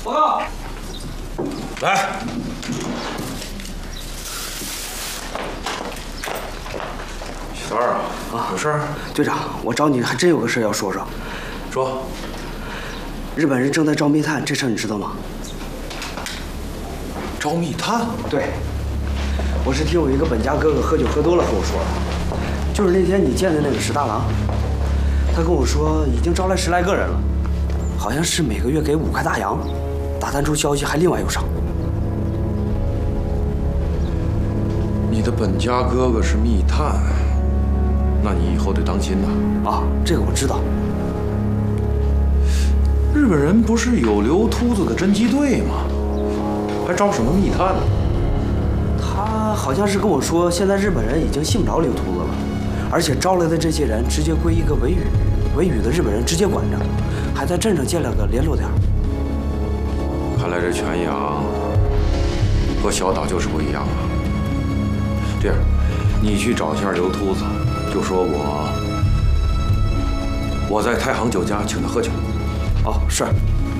报告。 来。小二啊，有事儿？ 队长，我找你还真有个事要说说。 说。 日本人正在招密探，这事儿你知道吗？ 招密探？ 对。我是听我一个本家哥哥喝酒喝多了和我说的，就是那天你见的那个石大郎，他跟我说已经招来10来个人了，好像是每个月给5块大洋，打探出消息还另外有赏。 你的本家哥哥是密探，那你以后得当心呐。 啊，这个我知道。 日本人不是有留秃子的侦缉队吗？还招什么密探呢？ 他好像是跟我说，现在日本人已经信不着刘秃子了，而且招来的这些人直接归一个维语的日本人直接管着，还在镇上建了个联络点。 看来这全阳和小岛就是不一样啊。这样，你去找一下刘秃子，就说我在太行酒家请他喝酒。 哦，是。